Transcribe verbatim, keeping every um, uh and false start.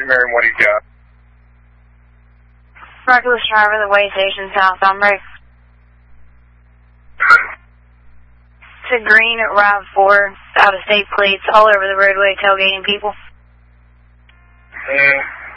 Marion, what do you got? Reckless driver, the way station southbound break. It's a green RAV four, out of state plates, all over the roadway, tailgating people. Mm.